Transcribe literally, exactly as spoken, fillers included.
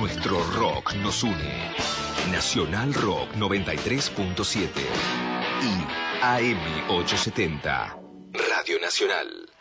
Nuestro rock nos une. Nacional Rock noventa y tres punto siete y A M ochocientos setenta. Radio Nacional.